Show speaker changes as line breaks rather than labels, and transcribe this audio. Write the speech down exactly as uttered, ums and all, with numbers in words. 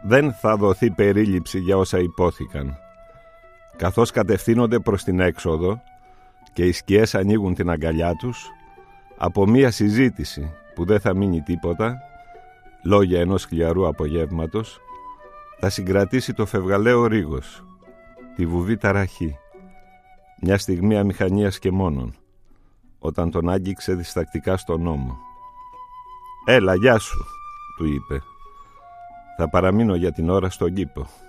Δεν θα δοθεί περίληψη για όσα υπόθηκαν. Καθώς κατευθύνονται προς την έξοδο και οι σκιές ανοίγουν την αγκαλιά τους, από μία συζήτηση που δεν θα μείνει τίποτα, λόγια ενός χλιαρού απογεύματος, θα συγκρατήσει το φευγαλαίο ρίγος, τη βουβή ταραχή, μια στιγμή αμηχανίας και μόνον, όταν τον άγγιξε διστακτικά στον ώμο. «Έλα, γεια σου», του είπε. «Θα παραμείνω για την ώρα στον κήπο».